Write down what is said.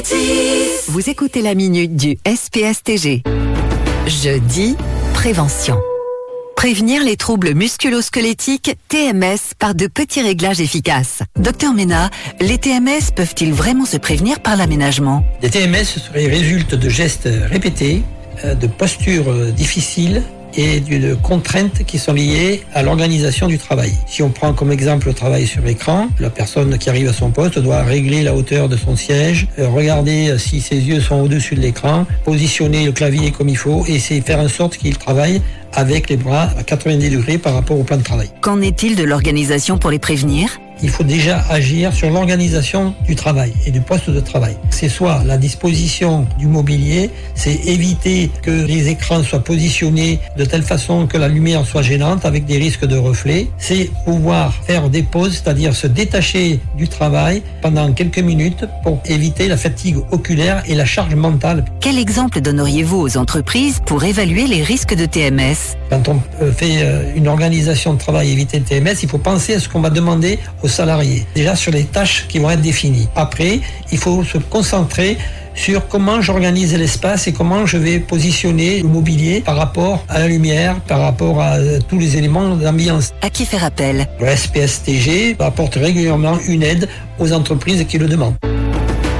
Vous écoutez la minute du SPSTG. Jeudi, prévention. Prévenir les troubles musculo-squelettiques, TMS, par de petits réglages efficaces. Docteur Ménard, les TMS peuvent-ils vraiment se prévenir par l'aménagement ? Les TMS résultent de gestes répétés, de postures difficiles et de contraintes qui sont liées à l'organisation du travail. Si on prend comme exemple le travail sur écran, la personne qui arrive à son poste doit régler la hauteur de son siège, regarder si ses yeux sont au-dessus de l'écran, positionner le clavier comme il faut et c'est faire en sorte qu'il travaille avec les bras à 90 degrés par rapport au plan de travail. Qu'en est-il de l'organisation pour les prévenir ? Il faut déjà agir sur l'organisation du travail et du poste de travail. C'est soit la disposition du mobilier, c'est éviter que les écrans soient positionnés de telle façon que la lumière soit gênante avec des risques de reflets. C'est pouvoir faire des pauses, c'est-à-dire se détacher du travail pendant quelques minutes pour éviter la fatigue oculaire et la charge mentale. Quel exemple donneriez-vous aux entreprises pour évaluer les risques de TMS ? Quand on fait une organisation de travail et éviter le TMS, il faut penser à ce qu'on va demander aux salariés. Déjà sur les tâches qui vont être définies. Après, il faut se concentrer sur comment j'organise l'espace et comment je vais positionner le mobilier par rapport à la lumière, par rapport à tous les éléments d'ambiance. À qui faire appel ? Le SPSTG apporte régulièrement une aide aux entreprises qui le demandent.